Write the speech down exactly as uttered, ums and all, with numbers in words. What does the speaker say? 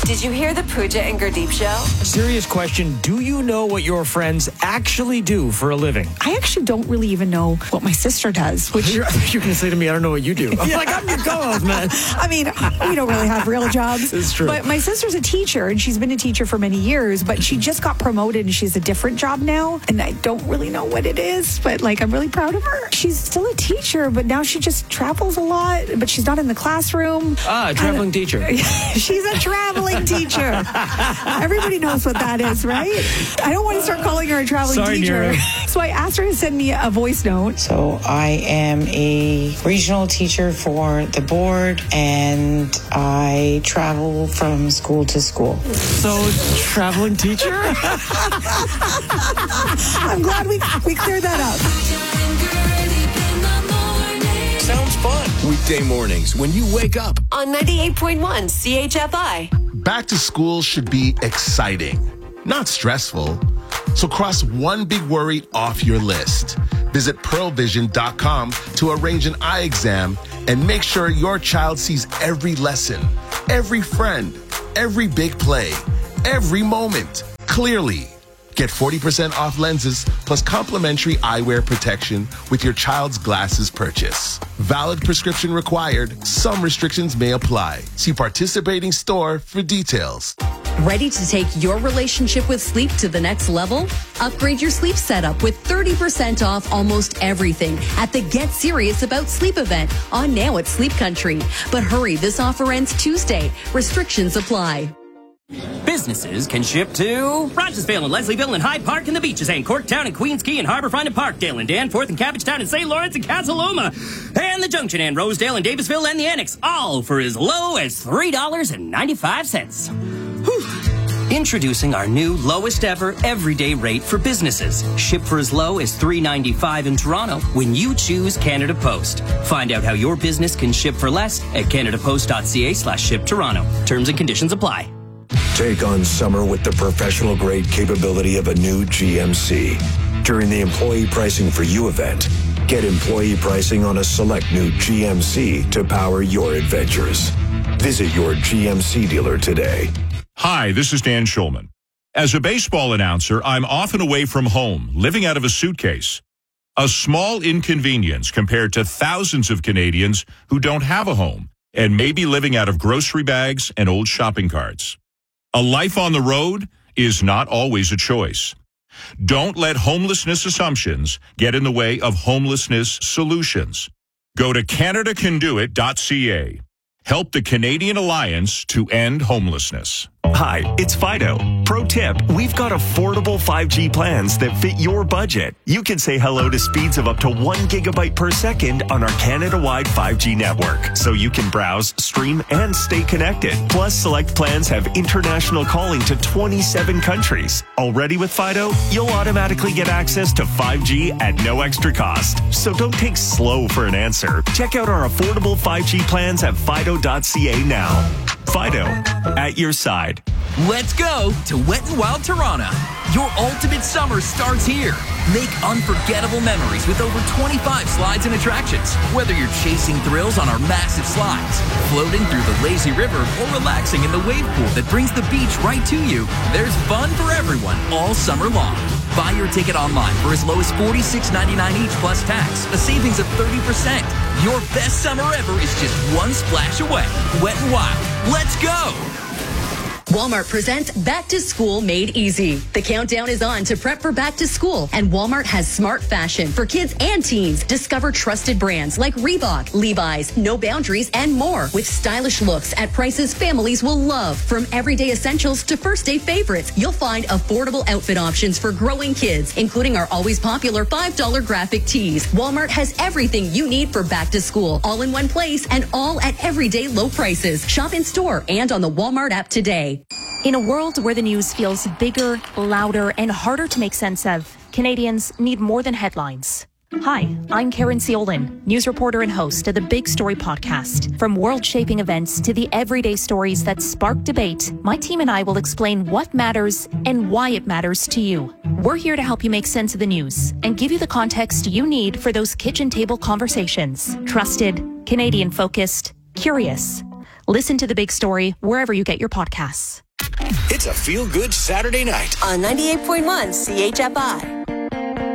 Did you hear the Pooja and Gurdeep show? Serious question. Do you know what your friends actually do for a living? I actually don't really even know what my sister does. Which You're, you're going to say to me, I don't know what you do. I'm Yeah. like, I'm your co-host, man. I mean, we don't really have real jobs. It's true. But my sister's a teacher, and she's been a teacher for many years, but she just got promoted, and she has a different job now, and I don't really know what it is, but, like, I'm really proud of her. She's still a teacher, but now she just travels a lot, but she's not in the classroom. Ah, a traveling teacher. She's a traveling teacher. Everybody knows what that is, right? I don't want to start calling her a traveling Sorry, teacher. Nira. So I asked her to send me a voice note. So I am a regional teacher for the board, and I travel from school to school. So, traveling teacher? I'm glad we, we cleared that up. Sounds fun. Weekday mornings when you wake up. On ninety-eight point one C H F I. Back to school should be exciting, not stressful. So cross one big worry off your list. Visit pearl vision dot com to arrange an eye exam and make sure your child sees every lesson, every friend, every big play, every moment clearly. Get forty percent off lenses plus complimentary eyewear protection with your child's glasses purchase. Valid prescription required. Some restrictions may apply. See participating store for details. Ready to take your relationship with sleep to the next level? Upgrade your sleep setup with thirty percent off almost everything at the Get Serious About Sleep event on now at Sleep Country. But hurry, this offer ends Tuesday. Restrictions apply. Businesses can ship to Rochesville and Leslieville and Hyde Park and the Beaches and Corktown and Queens Quay and Harborfront and Parkdale and Danforth and Cabbagetown and Saint Lawrence and Casaloma and the Junction and Rosedale and Davisville and the Annex, all for as low as three dollars and ninety-five cents. Introducing our new lowest ever everyday rate for businesses. Ship for as low as three dollars and ninety-five cents in Toronto when you choose Canada Post. Find out how your business can ship for less at canadapost.ca slash ship Toronto. Terms and conditions apply. Take on summer with the professional-grade capability of a new G M C. During the Employee Pricing for You event, get employee pricing on a select new G M C to power your adventures. Visit your G M C dealer today. Hi, this is Dan Schulman. As a baseball announcer, I'm often away from home, living out of a suitcase. A small inconvenience compared to thousands of Canadians who don't have a home and may be living out of grocery bags and old shopping carts. A life on the road is not always a choice. Don't let homelessness assumptions get in the way of homelessness solutions. Go to canada can do it dot c a. Help the Canadian Alliance to end homelessness. Hi, it's Fido. Pro tip, we've got affordable five G plans that fit your budget. You can say hello to speeds of up to one gigabyte per second on our Canada-wide five G network, so you can browse, stream, and stay connected. Plus, select plans have international calling to twenty-seven countries. Already with Fido, you'll automatically get access to five G at no extra cost. So don't take slow for an answer. Check out our affordable five G plans at fido dot c a now. Fido, at your side. Let's go to Wet n Wild Toronto. Your ultimate summer starts here. Make unforgettable memories with over twenty-five slides and attractions. Whether you're chasing thrills on our massive slides, floating through the lazy river, or relaxing in the wave pool that brings the beach right to you, there's fun for everyone all summer long. Buy your ticket online for as low as forty-six ninety-nine each plus tax, a savings of thirty percent. Your best summer ever is just one splash away. Wet n Wild. Let's go! Walmart presents Back to School Made Easy. The countdown is on to prep for back to school, and Walmart has smart fashion for kids and teens. Discover trusted brands like Reebok, Levi's, No Boundaries, and more with stylish looks at prices families will love. From everyday essentials to first day favorites, you'll find affordable outfit options for growing kids, including our always popular five dollar graphic tees. Walmart has everything you need for back to school, all in one place and all at everyday low prices. Shop in store and on the Walmart app today. In a world where the news feels bigger, louder, and harder to make sense of, Canadians need more than headlines. Hi, I'm Karen Ciolin, news reporter and host of the Big Story podcast. From world-shaping events to the everyday stories that spark debate, my team and I will explain what matters and why it matters to you. We're here to help you make sense of the news and give you the context you need for those kitchen table conversations. Trusted, Canadian-focused, curious. Listen to The Big Story wherever you get your podcasts. It's a feel-good Saturday night on ninety-eight point one C H F I.